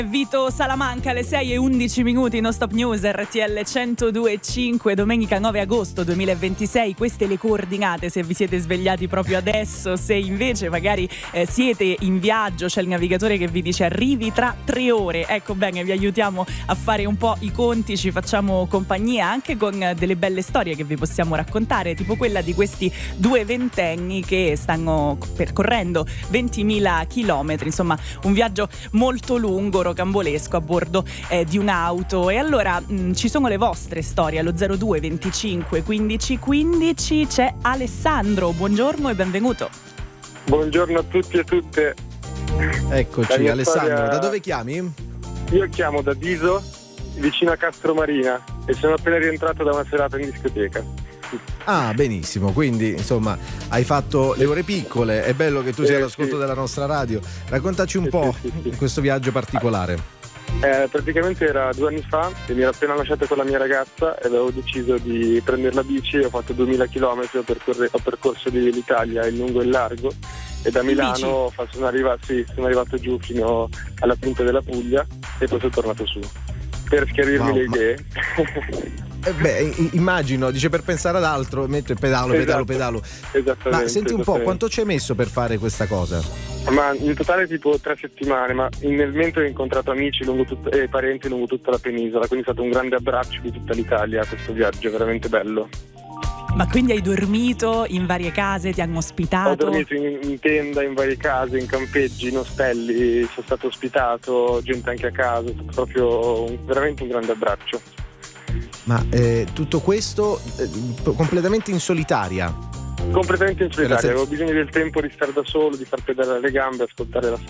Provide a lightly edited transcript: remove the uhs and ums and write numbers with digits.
Vito Salamanca alle 6:11 No Stop News, RTL 102.5, domenica 9 agosto 2026. Queste le coordinate se vi siete svegliati proprio adesso. Se invece magari siete in viaggio, c'è il navigatore che vi dice arrivi tra 3 ore. Ecco, bene, vi aiutiamo a fare un po' i conti, ci facciamo compagnia anche con delle belle storie che vi possiamo raccontare, tipo quella di questi due ventenni che stanno percorrendo 20.000 chilometri, insomma un viaggio molto lungo, rocambolesco, a bordo di un'auto. E allora ci sono le vostre storie allo 02 25 15 15. C'è Alessandro, buongiorno e benvenuto. Buongiorno a tutti e tutte. Eccoci Alessandro, da dove chiami? Io chiamo da Diso, vicino a Castromarina, e sono appena rientrato da una serata in discoteca. Ah, benissimo, quindi insomma hai fatto le ore piccole, è bello che tu sia all'ascolto della nostra radio. Raccontaci un po' questo viaggio particolare. Praticamente era 2 anni fa e mi ero appena lasciato con la mia ragazza e avevo deciso di prendere la bici. Ho fatto 2000 km, ho percorso l'Italia in lungo e in largo, e da Milano sono arrivato giù fino alla punta della Puglia e poi sono tornato su per schiarirmi le idee. Immagino, dice, per pensare ad altro metto il pedalo. Esattamente. Ma senti un po', quanto ci hai messo per fare questa cosa? Ma in totale tipo 3 settimane, ma nel mentre ho incontrato amici e parenti lungo tutta la penisola, quindi è stato un grande abbraccio di tutta l'Italia questo viaggio, veramente bello. Ma quindi hai dormito in varie case, ti hanno ospitato? Ho dormito in tenda, in varie case, in campeggi, in ostelli, sono stato ospitato, gente anche a casa, è stato proprio veramente un grande abbraccio. Ma tutto questo completamente in solitaria? Completamente in solitaria, avevo bisogno del tempo di stare da solo, di far pedalare le gambe, ascoltare la